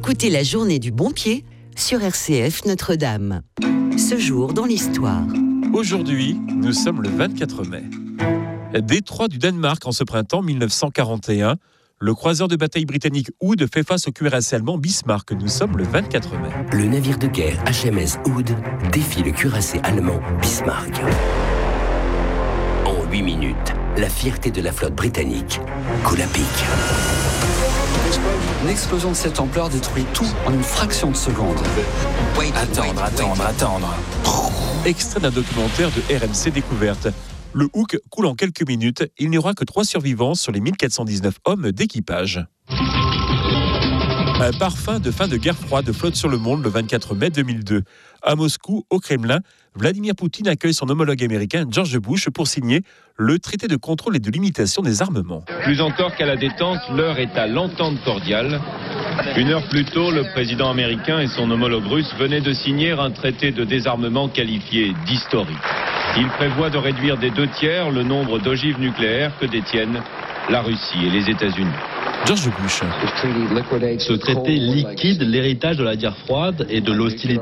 Écoutez la journée du bon pied sur RCF Notre-Dame. Ce jour dans l'histoire. Aujourd'hui, nous sommes le 24 mai. Détroit du Danemark en ce printemps 1941. Le croiseur de bataille britannique Hood fait face au cuirassé allemand Bismarck. Nous sommes le 24 mai. Le navire de guerre HMS Hood défie le cuirassé allemand Bismarck. En 8 minutes, la fierté de la flotte britannique coule à pic. Une explosion de cette ampleur détruit tout en une fraction de seconde. Attendre. Extrait d'un documentaire de RMC Découverte. Le Hook coule en quelques minutes. Il n'y aura que 3 survivants sur les 1419 hommes d'équipage. Un parfum de fin de guerre froide flotte sur le monde le 24 mai 2002. À Moscou, au Kremlin, Vladimir Poutine accueille son homologue américain George Bush pour signer le traité de contrôle et de limitation des armements. Plus encore qu'à la détente, l'heure est à l'entente cordiale. 1 heure plus tôt, le président américain et son homologue russe venaient de signer un traité de désarmement qualifié d'historique. Il prévoit de réduire des 2/3 le nombre d'ogives nucléaires que détiennent la Russie et les États-Unis. George Bush. Ce traité liquide l'héritage de la guerre froide et de l'hostilité